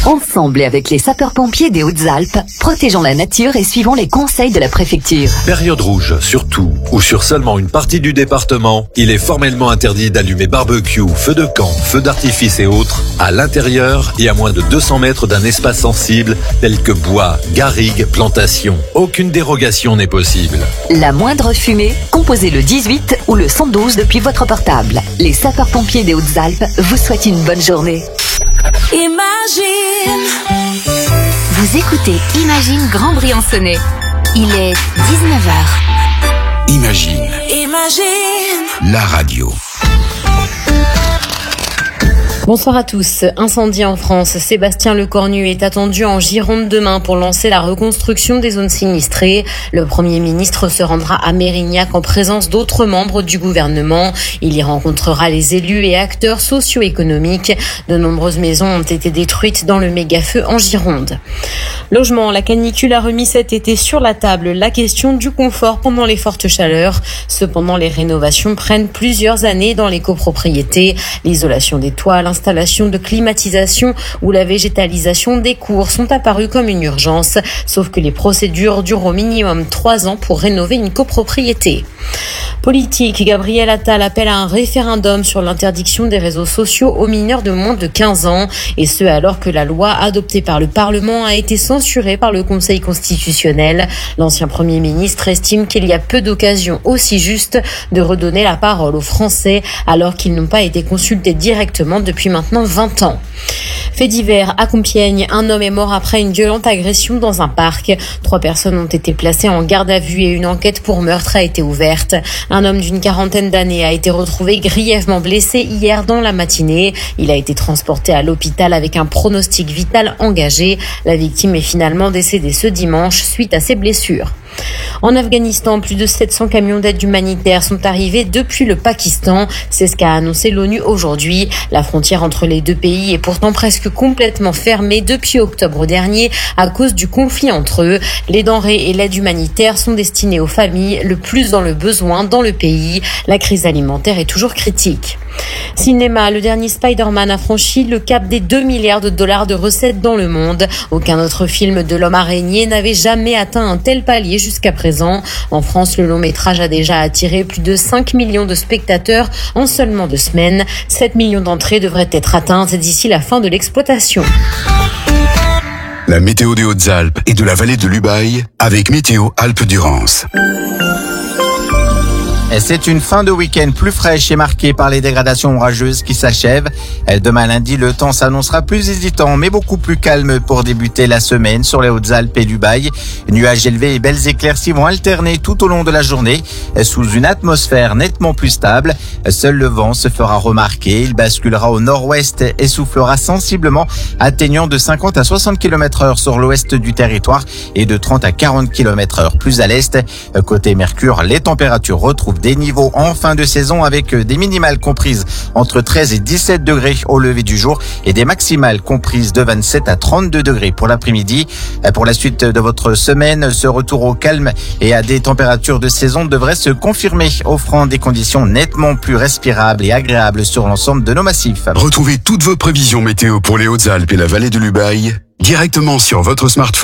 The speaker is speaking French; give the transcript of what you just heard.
Ensemble et avec les sapeurs-pompiers des Hautes-Alpes, protégeons la nature et suivons les conseils de la préfecture. Période rouge, sur tout ou sur seulement une partie du département, il est formellement interdit d'allumer barbecue, feux de camp, feux d'artifice et autres à l'intérieur et à moins de 200 mètres d'un espace sensible tel que bois, garrigues, plantations. Aucune dérogation n'est possible. La moindre fumée, composez le 18 ou le 112 depuis votre portable. Les sapeurs-pompiers des Hautes-Alpes vous souhaitent une bonne journée. Imagine. Vous écoutez Imagine Grand Briançonnais. Il est 19h. Imagine. La radio. Bonsoir à tous. Incendie en France. Sébastien Lecornu est attendu en Gironde demain pour lancer la reconstruction des zones sinistrées. Le Premier ministre se rendra à Mérignac en présence d'autres membres du gouvernement. Il y rencontrera les élus et acteurs socio-économiques. De nombreuses maisons ont été détruites dans le méga-feu en Gironde. Logement, la canicule a remis cet été sur la table la question du confort pendant les fortes chaleurs. Cependant, les rénovations prennent plusieurs années dans les copropriétés. L'isolation des toits, l'installation de climatisation ou la végétalisation des cours sont apparues comme une urgence, sauf que les procédures durent au minimum 3 ans pour rénover une copropriété. Politique, Gabriel Attal appelle à un référendum sur l'interdiction des réseaux sociaux aux mineurs de moins de 15 ans, et ce alors que la loi adoptée par le Parlement a été censurée par le Conseil constitutionnel. L'ancien Premier ministre estime qu'il y a peu d'occasions aussi justes de redonner la parole aux Français alors qu'ils n'ont pas été consultés directement depuis maintenant 20 ans. Fait divers à Compiègne, un homme est mort après une violente agression dans un parc. 3 personnes ont été placées en garde à vue et une enquête pour meurtre a été ouverte. Un homme d'une 40aine d'années a été retrouvé grièvement blessé hier dans la matinée. Il a été transporté à l'hôpital avec un pronostic vital engagé. La victime est finalement décédée ce dimanche suite à ses blessures. En Afghanistan, plus de 700 camions d'aide humanitaire sont arrivés depuis le Pakistan. C'est ce qu'a annoncé l'ONU aujourd'hui. La frontière entre les deux pays est pourtant presque complètement fermée depuis octobre dernier à cause du conflit entre eux. Les denrées et l'aide humanitaire sont destinées aux familles le plus dans le besoin dans le pays. La crise alimentaire est toujours critique. Cinéma, le dernier Spider-Man a franchi le cap des 2 milliards de dollars de recettes dans le monde. Aucun autre film de l'homme araignée n'avait jamais atteint un tel palier jusqu'à présent. En France, le long métrage a déjà attiré plus de 5 millions de spectateurs en seulement 2 semaines. 7 millions d'entrées devraient être atteintes d'ici la fin de l'exploitation. La météo des Hautes-Alpes et de la vallée de l'Ubaye avec Météo Alpes-Durance. C'est une fin de week-end plus fraîche et marquée par les dégradations orageuses qui s'achèvent. Demain lundi, le temps s'annoncera plus hésitant, mais beaucoup plus calme pour débuter la semaine sur les Hautes-Alpes et l'Ubaye. Nuages élevés et belles éclaircies vont alterner tout au long de la journée, sous une atmosphère nettement plus stable. Seul le vent se fera remarquer. Il basculera au nord-ouest et soufflera sensiblement, atteignant de 50 à 60 km/h sur l'ouest du territoire et de 30 à 40 km/h plus à l'est. Côté Mercure, les températures retrouvent des niveaux en fin de saison avec des minimales comprises entre 13 et 17 degrés au lever du jour et des maximales comprises de 27 à 32 degrés pour l'après-midi. Pour la suite de votre semaine, ce retour au calme et à des températures de saison devrait se confirmer, offrant des conditions nettement plus respirables et agréables sur l'ensemble de nos massifs. Retrouvez toutes vos prévisions météo pour les Hautes-Alpes et la vallée de l'Ubaye directement sur votre smartphone.